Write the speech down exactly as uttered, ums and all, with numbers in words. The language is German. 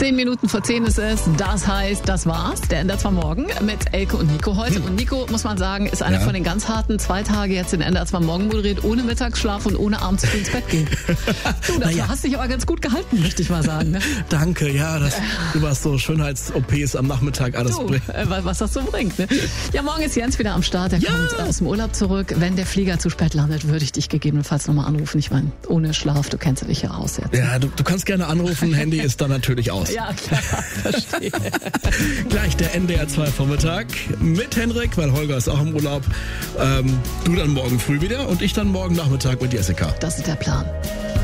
Zehn Minuten vor zehn ist es. Das heißt, das war's. Der N D R zwei Morgen mit Elke und Nico heute. Hm. Und Nico, muss man sagen, ist einer ja. von den ganz harten zwei Tage jetzt den N D R zwei Morgen moderiert, ohne Mittagsschlaf und ohne abends früh ins Bett gehen. Du, dafür ja. hast dich aber ganz gut gehalten, möchte ich mal sagen. Ne? Danke, ja, das, du warst so Schönheits-O Ps am Nachmittag, alles du, bringt. Äh, was das so bringt. Ne? Ja, morgen ist Jens wieder am Start. Er ja. kommt aus dem Urlaub zurück. Wenn der Flieger zu spät landet, würde ich dich gegebenenfalls nochmal anrufen. Ich meine, ohne Schlaf, du kennst dich ja aus jetzt. Ja, du, du kannst gerne anrufen, Handy ist dann natürlich aus. Ja, klar, verstehe. Gleich der N D R zwei Vormittag mit Henrik, weil Holger ist auch im Urlaub. Ähm, du dann morgen früh wieder und ich dann morgen Nachmittag mit Jessica. Das ist der Plan.